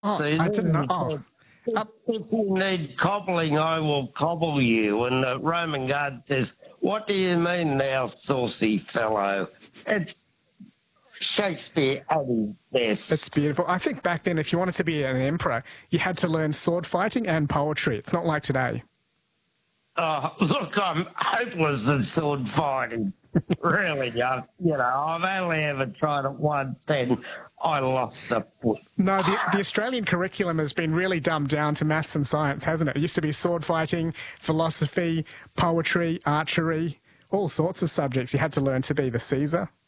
Oh, I Caesar. didn't know. He Oh, said, uh, if you need cobbling, I will cobble you. And the Roman guard says, what do you mean, thou saucy fellow? It's Shakespeare at his it's best. beautiful. I think back then, if you wanted to be an emperor, you had to learn sword fighting and poetry. It's not like today. Look, I'm hopeless at sword fighting. Really, I've only ever tried it once and I lost a foot. No, the Australian curriculum has been really dumbed down to maths and science, hasn't it? It used to be sword fighting, philosophy, poetry, archery, all sorts of subjects you had to learn to be the Caesar.